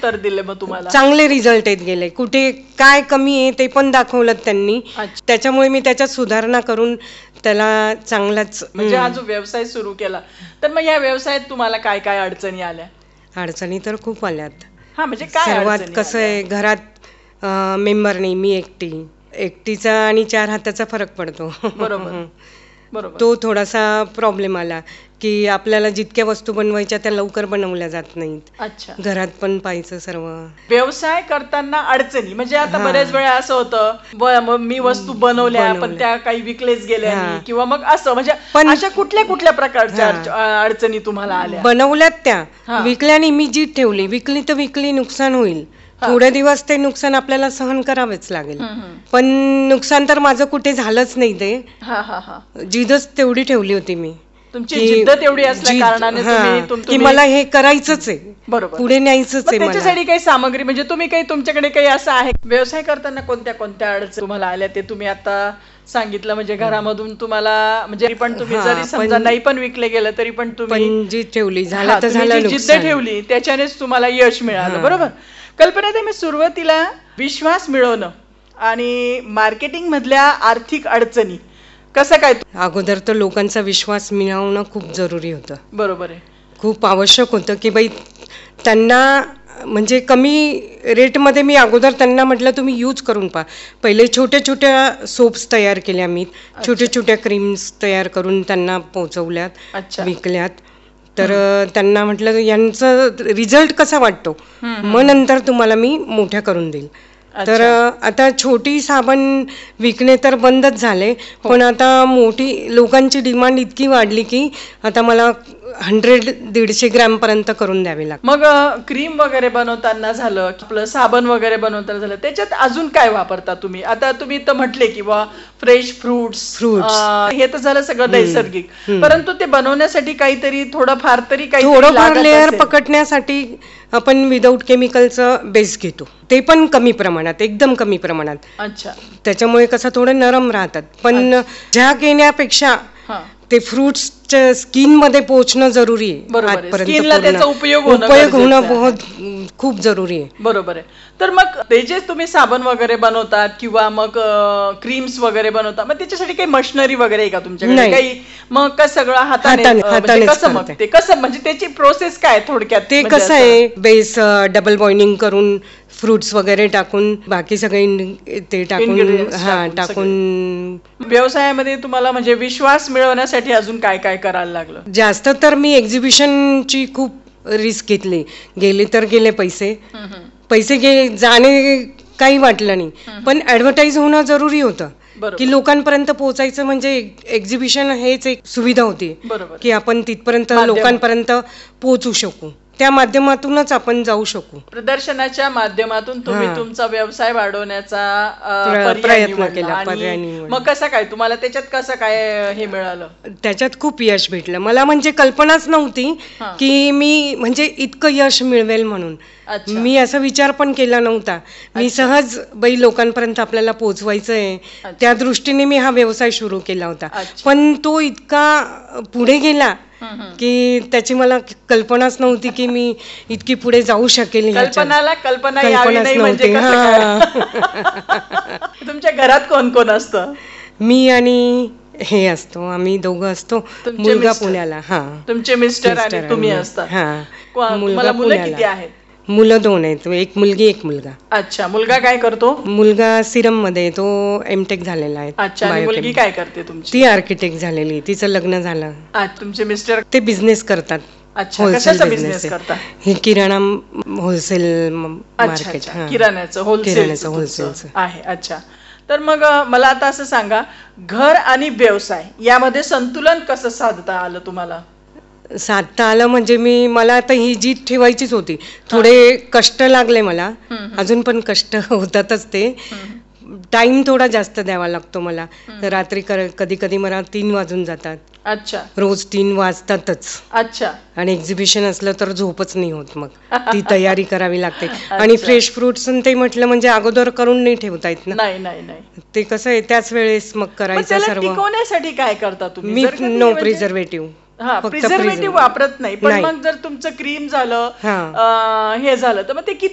उत्तर दिले मग तुम्हाला? चांगले रिझल्ट येत गेले. कुठे काय कमी आहे ते पण दाखवलं त्यांनी. त्याच्यामुळे मी त्याच्यात सुधारणा करून त्याला चांगलाच म्हणजे हा जो व्यवसाय सुरू केला, तर मग या व्यवसायात तुम्हाला काय काय अडचणी आल्या? अडचणी तर खूप आल्यात. हा, म्हणजे काय सर्वात कसं आहे, घरात मेंबर नाही, मी एकटीचा आणि 4 हाताचा फरक पडतो. बरोबर. तो थोडासा प्रॉब्लेम आला की आपल्याला जितक्या वस्तू बनवायच्या त्या लवकर बनवल्या जात नाहीत. अच्छा. घरात पण पाहायचं सर्व. व्यवसाय करताना अडचणी म्हणजे आता बऱ्याच वेळा असं होतं, मी वस्तू बनवल्या पण त्या काही विकलेच गेल्या नाही, किंवा मग असं म्हणजे अशा कुठल्या प्रकारच्या अडचणी तुम्हाला आल्या? बनवल्यात त्या विकल्या नाही, मी जी ठेवली विकली तर विकली, नुकसान होईल थोडे दिवस, ते नुकसान आपल्याला सहन करावेच लागेल. पण नुकसान तर माझं कुठे झालंच नाही. ते जिद्दच तेवढी ठेवली होती मी. तुमची जिद्द तेवढी असल्या कारणाने की मला हे करायचंच आहे, बरोबर, पुढे न्यायचंच आहे. त्याच्यासाठी काही सामग्री म्हणजे तुम्ही काही तुमच्याकडे काही असं आहे? व्यवसाय करताना कोणत्या कोणत्या अडचणी तुम्हाला आल्या ते तुम्ही आता सांगितलं. म्हणजे घरामधून तुम्हाला म्हणजे पण तुम्ही जरी समजा नाही पण विकले गेलं तरी पण तुम्ही जी ठेवली झालं तर झालं, जिद्द ठेवली त्याच्यानेच तुम्हाला यश मिळालं. बरोबर. कल्पना, मी सुरुवातीला विश्वास मिळवणं आणि मार्केटिंग मधल्या आर्थिक अडचणी कसं काय? अगोदर तर लोकांचा विश्वास मिळवणं खूप जरुरी होतं. बरोबर आहे. खूप आवश्यक होतं की बाई त्यांना म्हणजे कमी रेटमध्ये मी अगोदर त्यांना म्हटलं तुम्ही यूज करून पहा. पहिले छोट्या सोप्स तयार केल्या, मी छोट्या क्रीम्स तयार करून त्यांना पोहोचवल्यात, विकल्यात. तर त्यांना म्हटलं यांचा रिझल्ट कसा वाटतो, मग नंतर तुम्हाला मी मोठ्या करून देईल. तर आता छोटी साबण विकणे तर बंदच झाले, पण आता मोठी लोकांची डिमांड इतकी वाढली की आता मला 100-150 ग्रॅम पर्यंत करून द्यावे लागते. मग क्रीम वगैरे बनवताना झालं, आपलं साबण वगैरे बनवताना झालं, त्याच्यात अजून काय वापरता तुम्ही? आता तुम्ही तर म्हटले की फ्रेश फ्रुट्स हे तर झालं सगळं नैसर्गिक, परंतु ते बनवण्यासाठी काहीतरी थोडंफार लेअर पकडण्यासाठी आपण विदाऊट केमिकलचं बेस घेतो, ते पण कमी प्रमाणात, एकदम कमी प्रमाणात. अच्छा. त्याच्यामुळे कसं थोडं नरम राहतात. पण झाक येण्यापेक्षा ते फ्रुट्सच्या स्किन मध्ये पोहोचणं जरुरी आहे. आजपर्यंत उपयोग होणं खूप जरुरी आहे. बरोबर आहे. तर मग ते जे तुम्ही साबण वगैरे बनवतात किंवा मग क्रीम्स वगैरे बनवतात, मग त्याच्यासाठी काही मशिनरी वगैरे आहे का तुमच्याकडे काही? मग का सगळं हाताने कसं म्हणजे त्याची प्रोसेस काय थोडक्यात? ते कसं आहे, बेस डबल बॉइलिंग करून फ्रुट्स वगैरे टाकून बाकी सगळे ते टाकून व्यवसायामध्ये तुम्हाला म्हणजे विश्वास मिळवण्यासाठी अजून काय काय करायला लागलं? जास्त तर मी एक्झिबिशनची खूप रिस्क घेतली. गेले तर गेले पैसे जाणे काही वाटलं नाही, पण ऍडव्हर्टाइज होणं जरुरी होतं की लोकांपर्यंत पोहोचायचं. म्हणजे एक्झिबिशन हेच एक सुविधा होती की आपण तिथपर्यंत लोकांपर्यंत पोहोचू शकू, त्या माध्यमातूनच आपण जाऊ शकू. प्रदर्शनाच्या माध्यमातून तुम्ही तुमचा व्यवसाय वाढवण्याचा प्रयत्न केला. मग कसं काय तुम्हाला त्याच्यात कसं काय हे मिळालं? त्याच्यात खूप यश भेटलं मला. म्हणजे कल्पनाच नव्हती की मी म्हणजे इतकं यश मिळवेल म्हणून. मी असा विचार पण केला नव्हता. मी सहज बाई लोकांपर्यंत आपल्याला पोहोचवायचंय, त्या दृष्टीने मी हा व्यवसाय सुरू केला होता. पण तो इतका पुढे गेला की त्याची मला कल्पनाच नव्हती की मी इतकी पुढे जाऊ शकेल. कल्पनाच नव्हती. तुमच्या घरात कोण कोण असतं? मी आणि हे असतो, आम्ही दोघं असतो. मुलगा पुण्याला. तुमचे मिस्टर आणि तुम्ही असता? मुलं किती आहेत? मुलं 2 आहेत, एक मुलगी एक मुलगा. अच्छा. मुलगा काय करतो? मुलगा सिरम मध्ये, तो एमटेक झालेला आहे. अच्छा. आणि मुलगी काय करते तुमची? ती आर्किटेक्ट झालेली, तिचं लग्न झालं. तुमचे मिस्टर ते बिझनेस करतात. कशाचा बिझनेस करतात? हे किराणा होलसेल मार्केट. किराण्याचं होलसेल आहे. अच्छा. तर मग मला आता असं सांगा, घर आणि व्यवसाय यामध्ये संतुलन कसं साधता आलं तुम्हाला? साधता आलं म्हणजे मला आता ही जीत ठेवायचीच होती. थोडे कष्ट लागले मला, अजून पण कष्ट होतातच. ते टाइम थोडा जास्त द्यावा लागतो मला. रात्री कधी कधी मला 3 वाजून जातात. अच्छा. रोज 3 वाजतातच. अच्छा. आणि एक्झिबिशन असलं तर झोपच नाही होत, मग ती तयारी करावी लागते. आणि फ्रेश फ्रुट्स ते म्हटलं म्हणजे अगोदर करून नाही ठेवता येत ना. नाही. ते कसं आहे, त्याच वेळेस मग करायचं सर्व. टिकवण्यासाठी काय करता तुम्ही? मी नो प्रिझर्वेटिव्ह, प्रिझर्वेटिव्ह वापरत नाही. पण मग जर तुमचं क्रीम झालं, हे झालं, तर मग ते